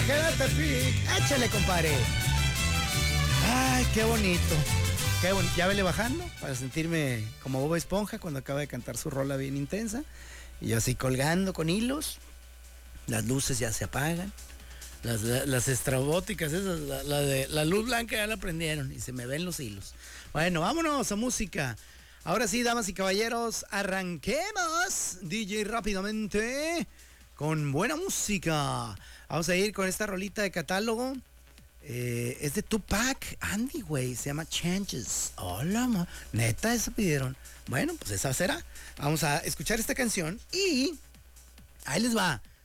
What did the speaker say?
Quédate, Pic. Échale, compadre. Ay, qué bonito. Qué bonito. Ya vele bajando para sentirme como Bob Esponja cuando acaba de cantar su rola bien intensa. Y yo así colgando con hilos. Las luces ya se apagan. Las estrabóticas, esas, la luz blanca ya la prendieron y se me ven los hilos. Bueno, vámonos a música. Ahora sí, damas y caballeros, arranquemos, DJ, rápidamente, con buena música. Vamos a ir con esta rolita de catálogo. Es de Tupac, Andy, güey, se llama Changes. Hola, neta, eso pidieron. Bueno, pues esa será. Vamos a escuchar esta canción y ahí les va.